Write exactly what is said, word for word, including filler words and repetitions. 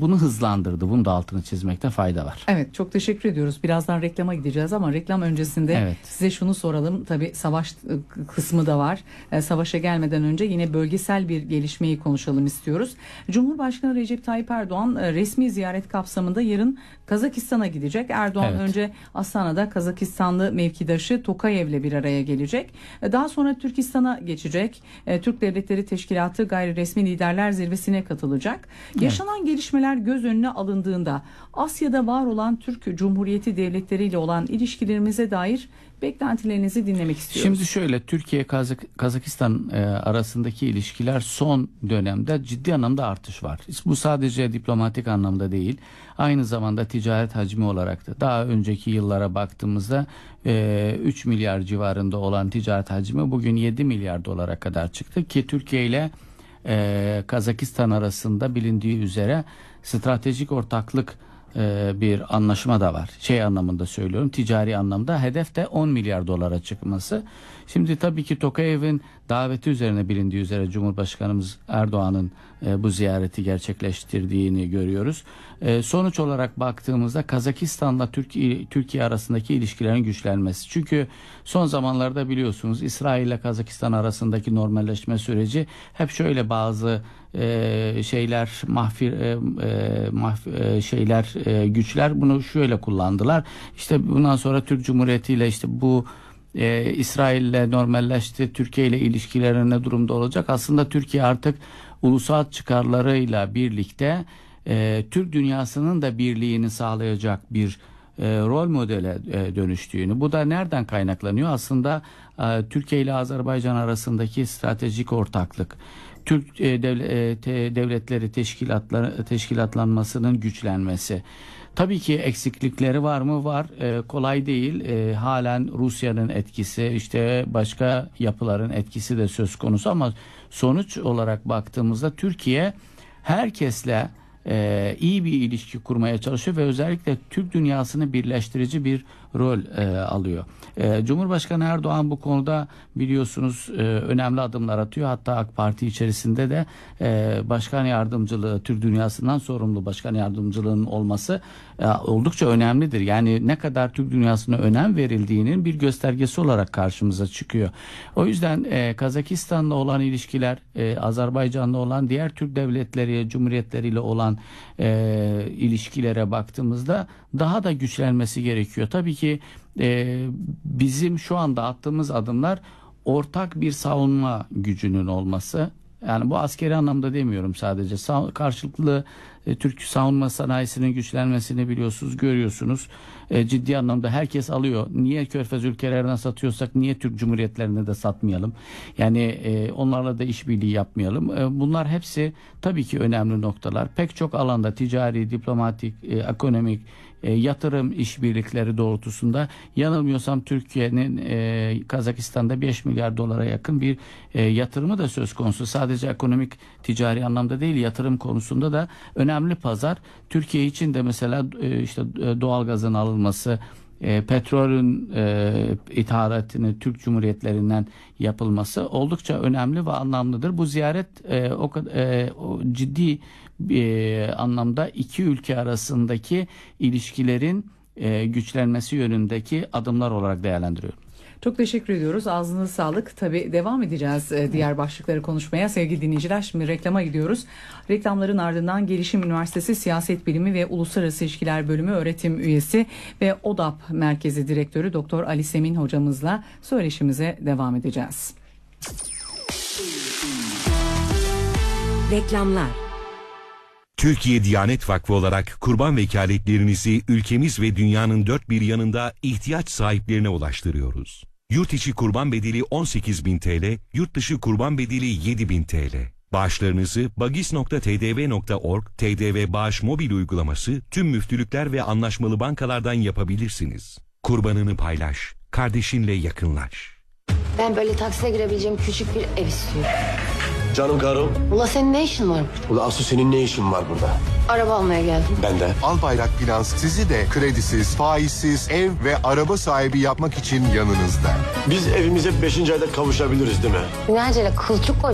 bunu hızlandırdı. Bunun da altını çizmekte fayda var. Evet, çok teşekkür ediyoruz. Birazdan reklama gideceğiz ama reklam öncesinde evet. size şunu soralım. Tabii savaş kısmı da var. Savaşa gelmeden önce yine bölgesel bir gelişmeyi konuşalım istiyoruz. Cumhurbaşkanı Recep Tayyip Erdoğan resmi ziyaret kapsamında yarın Kazakistan'a gidecek. Erdoğan evet. önce Astana'da Kazakistanlı mevkidaşı Tokayev'le bir araya gelecek. Daha sonra Türkistan'a geçecek. Türk Devletleri Teşkilatı Gayri Resmi Liderler Zirvesi'ne katılacak. Evet. Yaşanan gelişmeler göz önüne alındığında Asya'da var olan Türk Cumhuriyeti devletleriyle olan ilişkilerimize dair beklentilerinizi dinlemek istiyoruz. Şimdi şöyle, Türkiye Kazak Kazakistan e, arasındaki ilişkiler son dönemde ciddi anlamda artış var. Bu sadece diplomatik anlamda değil, aynı zamanda ticaret hacmi olarak da daha önceki yıllara baktığımızda e, üç milyar civarında olan ticaret hacmi bugün yedi milyar dolara kadar çıktı ki Türkiye ile e, Kazakistan arasında bilindiği üzere stratejik ortaklık bir anlaşma da var. Şey anlamında söylüyorum, ticari anlamda hedef de on milyar dolara çıkması. Şimdi tabii ki Tokayev'in daveti üzerine bilindiği üzere Cumhurbaşkanımız Erdoğan'ın e, bu ziyareti gerçekleştirdiğini görüyoruz. E, sonuç olarak baktığımızda Kazakistan'la Türkiye, Türkiye arasındaki ilişkilerin güçlenmesi. Çünkü son zamanlarda biliyorsunuz İsrail ile Kazakistan arasındaki normalleşme süreci hep şöyle bazı e, şeyler mahfir e, e, mahf, e, şeyler e, güçler bunu şöyle kullandılar. İşte bundan sonra Türk Cumhuriyeti ile işte bu Ee, İsrail ile normalleşti, Türkiye ile ilişkileri ne durumda olacak? Aslında Türkiye artık ulusal çıkarlarıyla birlikte e, Türk dünyasının da birliğini sağlayacak bir e, rol modele e, dönüştüğünü. Bu da nereden kaynaklanıyor? Aslında e, Türkiye ile Azerbaycan arasındaki stratejik ortaklık, Türk e, devle, e, te, devletleri teşkilatları teşkilatlanmasının güçlenmesi. Tabii ki eksiklikleri var mı? Var. Ee, kolay değil. Ee, halen Rusya'nın etkisi, işte başka yapıların etkisi de söz konusu ama sonuç olarak baktığımızda Türkiye herkesle e, iyi bir ilişki kurmaya çalışıyor ve özellikle Türk dünyasını birleştirici bir rol e, alıyor. E, Cumhurbaşkanı Erdoğan bu konuda biliyorsunuz e, önemli adımlar atıyor. Hatta AK Parti içerisinde de e, başkan yardımcılığı, Türk dünyasından sorumlu başkan yardımcılığının olması e, oldukça önemlidir. Yani ne kadar Türk dünyasına önem verildiğinin bir göstergesi olarak karşımıza çıkıyor. O yüzden e, Kazakistan'la olan ilişkiler, e, Azerbaycan'la olan diğer Türk devletleri, cumhuriyetleriyle olan e, ilişkilere baktığımızda daha da güçlenmesi gerekiyor. Tabii ki e, bizim şu anda attığımız adımlar ortak bir savunma gücünün olması. Yani bu askeri anlamda demiyorum sadece. Sa karşılıklı e, Türk savunma sanayisinin güçlenmesini biliyorsunuz, görüyorsunuz. E, ciddi anlamda herkes alıyor. Niye Körfez ülkelerine satıyorsak niye Türk Cumhuriyetlerine de satmayalım? Yani e, onlarla da işbirliği yapmayalım. E, bunlar hepsi tabii ki önemli noktalar. Pek çok alanda ticari, diplomatik, e, ekonomik, E, yatırım işbirlikleri doğrultusunda yanılmıyorsam Türkiye'nin e, Kazakistan'da beş milyar dolara yakın bir e, yatırımı da söz konusu. Sadece ekonomik ticari anlamda değil, yatırım konusunda da önemli pazar. Türkiye için de mesela e, işte doğalgazın alınması, E, petrolün e, ithalatını Türk Cumhuriyetlerinden yapılması oldukça önemli ve anlamlıdır. Bu ziyaret e, o, e, o ciddi e, anlamda iki ülke arasındaki ilişkilerin e, güçlenmesi yönündeki adımlar olarak değerlendiriyorum. Çok teşekkür ediyoruz. Ağzınıza sağlık. Tabii devam edeceğiz diğer başlıkları konuşmaya. Sevgili dinleyiciler, şimdi reklama gidiyoruz. Reklamların ardından Gelişim Üniversitesi Siyaset Bilimi ve Uluslararası İlişkiler Bölümü öğretim üyesi ve O D A P Merkezi Direktörü Doktor Ali Semin hocamızla söyleşimize devam edeceğiz. Reklamlar. Türkiye Diyanet Vakfı olarak kurban vekaletlerinizi ülkemiz ve dünyanın dört bir yanında ihtiyaç sahiplerine ulaştırıyoruz. Yurt içi kurban bedeli on sekiz bin T L, yurt dışı kurban bedeli yedi bin T L. Bağışlarınızı bagis nokta t d v nokta org, T D V Bağış mobil uygulaması, tüm müftülükler ve anlaşmalı bankalardan yapabilirsiniz. Kurbanını paylaş, kardeşinle yakınlaş. Ben böyle taksiye girebileceğim küçük bir ev istiyorum. Canım karım. Ula senin ne işin var? Ula Aslı senin ne işin var burada? Araba almaya geldim. Ben de. Albayrak Finans sizi de kredisiz, faizsiz ev ve araba sahibi yapmak için yanınızda. Biz evimize beşinci ayda kavuşabiliriz değil mi? Binlerceyle kılçık koy.